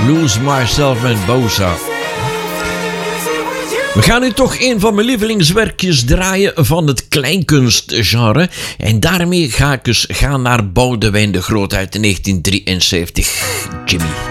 Lose Myself met Bosa. We gaan nu toch een van mijn lievelingswerkjes draaien van het kleinkunstgenre. En daarmee ga ik dus gaan naar Boudewijn de Groot uit 1973. Jimmy.